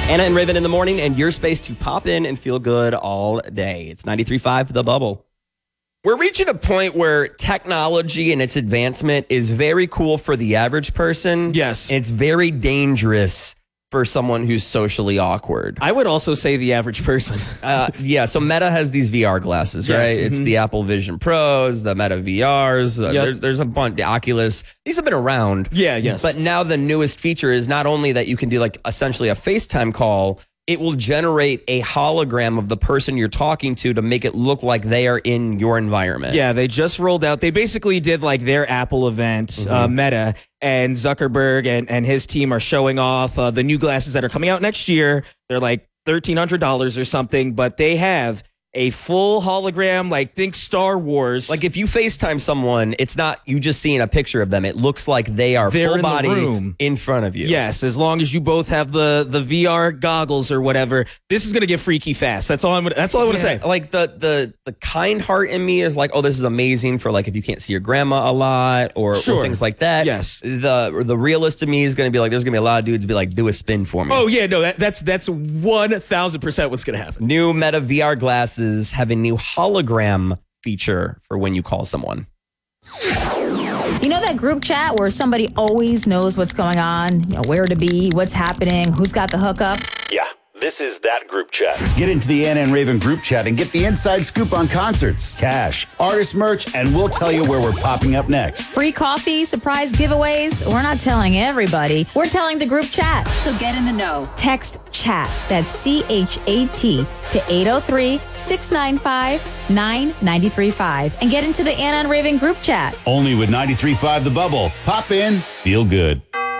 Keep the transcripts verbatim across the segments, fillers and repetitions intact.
Anna and Raven in the morning, and your space to pop in and feel good all day. It's ninety-three point five The Bubble. We're reaching a point where technology and its advancement is very cool for the average person. Yes. And it's very dangerous for someone who's socially awkward. I would also say the average person. uh, yeah, so Meta has these V R glasses, Yes, right? mm-hmm. It's the Apple Vision Pros, the Meta V Rs. Uh, Yep. there's, there's a bunch, the Oculus. These have been around. Yeah, yes. But now the newest feature is not only that you can do like essentially a FaceTime call, it will generate a hologram of the person you're talking to to make it look like they are in your environment. Yeah, they just rolled out. They basically did like their Apple event, mm-hmm. uh, Meta, and Zuckerberg and, and his team are showing off uh, the new glasses that are coming out next year. They're like thirteen hundred dollars or something, but they have a full hologram, like think Star Wars. Like if you FaceTime someone, it's not you just seeing a picture of them. It looks like they are They're full in body the room. in front of you. Yes, as long as you both have the the V R goggles or whatever. This is gonna get freaky fast. That's all I'm gonna. That's all I want to Yeah, say. Like the the the kind heart in me is like, oh, this is amazing for like if you can't see your grandma a lot or, Sure. or things like that. Yes. The the realist in me is gonna be like, there's gonna be a lot of dudes be like, do a spin for me. Oh yeah, no, that, that's that's one thousand percent what's gonna happen. New Meta V R glasses have a new hologram feature for when you call someone. You know that group chat where somebody always knows what's going on, you know, where to be, what's happening, who's got the hookup? Yeah, this is that group chat. Get into the Anna and Raven group chat and get the inside scoop on concerts, cash, artist merch, and we'll tell you where we're popping up next. Free coffee, surprise giveaways. We're not telling everybody. We're telling the group chat. So get in the know. Text chat, that's C H A T, to eight oh three, six nine five, nine nine three five and get into the Anna and Raven group chat. Only with ninety-three point five The Bubble. Pop in, feel good.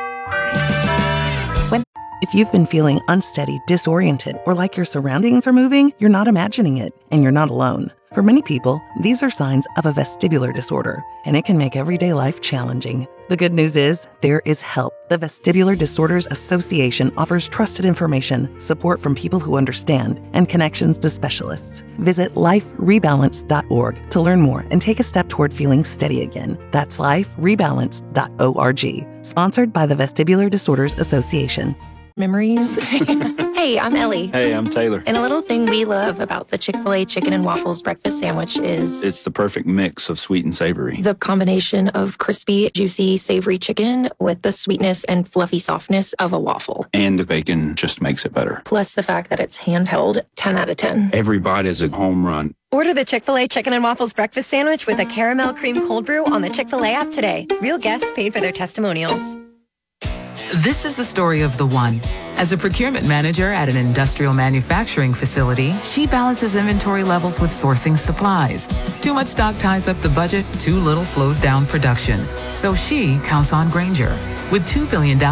If you've been feeling unsteady, disoriented, or like your surroundings are moving, you're not imagining it, and you're not alone. For many people, these are signs of a vestibular disorder, and it can make everyday life challenging. The good news is, there is help. The Vestibular Disorders Association offers trusted information, support from people who understand, and connections to specialists. Visit life rebalance dot org to learn more and take a step toward feeling steady again. That's life rebalance dot org. Sponsored by the Vestibular Disorders Association. Memories. Hey, I'm Ellie. Hey, I'm Taylor. And a little thing we love about the Chick-fil-A chicken and waffles breakfast sandwich is It's the perfect mix of sweet and savory. the combination of crispy, juicy, savory chicken with the sweetness and fluffy softness of a waffle. And the bacon just makes it better. Plus the fact that it's handheld, ten out of ten. Every bite is a home run. Order the Chick-fil-A Chicken and Waffles breakfast sandwich with a caramel cream cold brew on the Chick-fil-A app today. Real guests paid for their testimonials. This is the story of the one. As a procurement manager at an industrial manufacturing facility, she balances inventory levels with sourcing supplies. Too much stock ties up the budget, too little slows down production. So she counts on Grainger. With two billion dollars